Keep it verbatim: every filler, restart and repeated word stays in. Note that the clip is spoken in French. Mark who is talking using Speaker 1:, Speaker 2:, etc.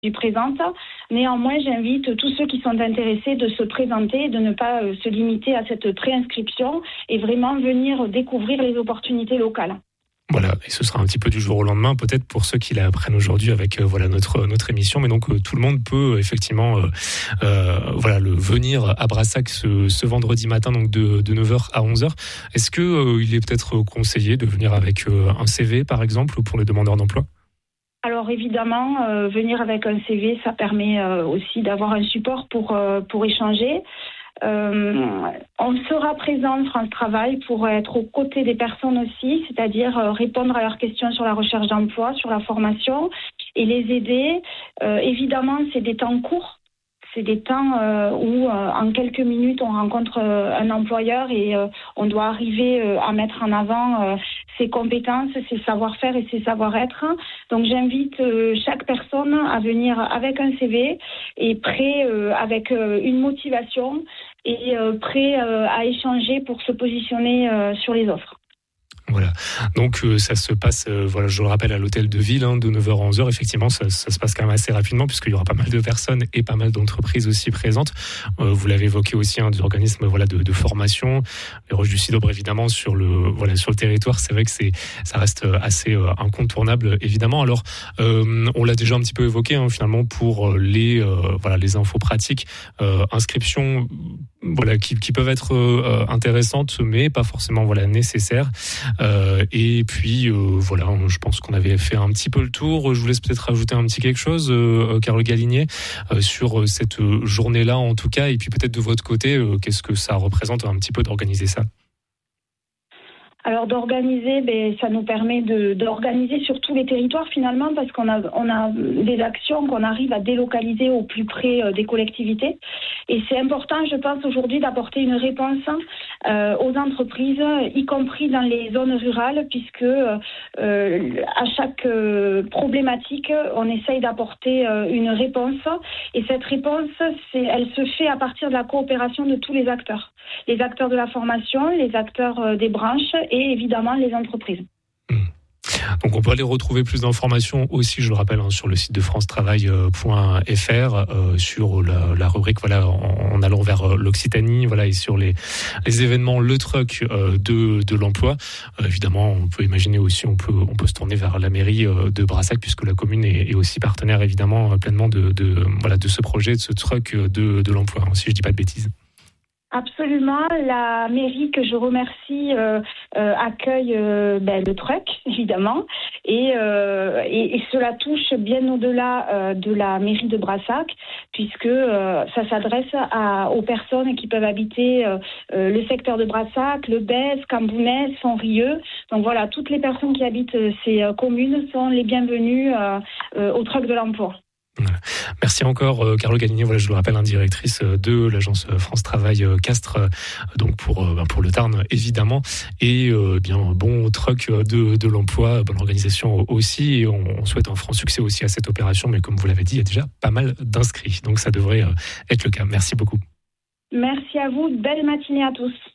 Speaker 1: suis présente. Néanmoins, j'invite tous ceux qui sont intéressés de se présenter, de ne pas euh, se limiter à cette préinscription et vraiment venir découvrir les opportunités locales.
Speaker 2: Voilà, et ce sera un petit peu du jour au lendemain, peut-être pour ceux qui l'apprennent aujourd'hui avec euh, voilà notre notre émission. Mais donc euh, tout le monde peut euh, effectivement euh, euh, voilà le venir à Brassac ce, ce vendredi matin, donc de, de neuf heures à onze heures. Est-ce que euh, il est peut-être conseillé de venir avec euh, un C V par exemple pour les demandeurs d'emploi ?
Speaker 1: Alors évidemment, euh, venir avec un C V, ça permet euh, aussi d'avoir un support pour euh, pour échanger. Euh, on sera présent, France Travail, pour être aux côtés des personnes aussi, c'est-à-dire euh, répondre à leurs questions sur la recherche d'emploi, sur la formation et les aider. Euh, évidemment, c'est des temps courts. C'est des temps euh, où, euh, en quelques minutes, on rencontre euh, un employeur et euh, on doit arriver euh, à mettre en avant euh, ses compétences, ses savoir-faire et ses savoir-être. Donc, j'invite euh, chaque personne à venir avec un C V et prêt euh, avec euh, une motivation et euh, prêt euh, à échanger pour se positionner euh, sur les offres.
Speaker 2: Voilà, donc euh, ça se passe, euh, voilà, je le rappelle, à l'hôtel de ville, hein, de neuf heures à onze heures. Effectivement, ça, ça se passe quand même assez rapidement puisqu'il y aura pas mal de personnes et pas mal d'entreprises aussi présentes. Euh, vous l'avez évoqué aussi, hein, des organismes voilà de, de formation, les Roches du Sidobre évidemment sur le voilà sur le territoire. C'est vrai que c'est ça reste assez euh, incontournable évidemment. Alors euh, on l'a déjà un petit peu évoqué hein, finalement pour les euh, voilà les infos pratiques, euh, inscriptions voilà qui, qui peuvent être euh, intéressantes mais pas forcément voilà nécessaires. Euh, et puis euh, voilà, je pense qu'on avait fait un petit peu le tour. Je vous laisse peut-être rajouter un petit quelque chose, euh, Carole Galinier, euh, sur cette journée-là en tout cas, et puis peut-être de votre côté, euh, qu'est-ce que ça représente un petit peu d'organiser ça ?
Speaker 1: Alors d'organiser, ben, ça nous permet de, d'organiser sur tous les territoires finalement parce qu'on a, on a des actions qu'on arrive à délocaliser au plus près euh, des collectivités. Et c'est important, je pense, aujourd'hui d'apporter une réponse euh, aux entreprises, y compris dans les zones rurales, puisque euh, à chaque euh, problématique, on essaye d'apporter euh, une réponse. Et cette réponse, c'est, elle se fait à partir de la coopération de tous les acteurs. Les acteurs de la formation, les acteurs euh, des branches et évidemment les entreprises.
Speaker 2: Donc on peut aller retrouver plus d'informations aussi, je le rappelle, hein, sur le site de france travail point f r, euh, sur la, la rubrique voilà en, en allant vers l'Occitanie, voilà, et sur les les événements le truck euh, de de l'emploi. Euh, évidemment, on peut imaginer aussi, on peut on peut se tourner vers la mairie euh, de Brassac puisque la commune est, est aussi partenaire évidemment pleinement de de voilà de ce projet, de ce truck de de l'emploi, hein, si je dis pas de bêtises.
Speaker 1: Absolument. La mairie que je remercie euh, euh, accueille euh, ben, le truck, évidemment, et, euh, et, et cela touche bien au-delà euh, de la mairie de Brassac, puisque euh, ça s'adresse à, aux personnes qui peuvent habiter euh, euh, le secteur de Brassac, le Bèze, Cambounès, Fontrieux. Donc voilà, toutes les personnes qui habitent ces euh, communes sont les bienvenues euh, euh, au truck de l'emploi.
Speaker 2: Voilà. Merci encore euh, Carole Galinier, voilà, je le rappelle, hein, directrice de l'agence France Travail euh, Castres, euh, donc pour euh, pour le Tarn évidemment, et euh, bien bon truc de de l'emploi, bonne organisation aussi, et on, on souhaite un franc succès aussi à cette opération, mais comme vous l'avez dit, il y a déjà pas mal d'inscrits, donc ça devrait euh, être le cas. Merci beaucoup.
Speaker 1: Merci à vous, belle matinée à tous.